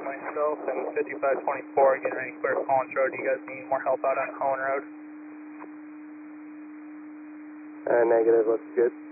myself and 5524 getting ready to clear Collins Road. Do you guys need more help out on Cohen Road? Negative, looks good.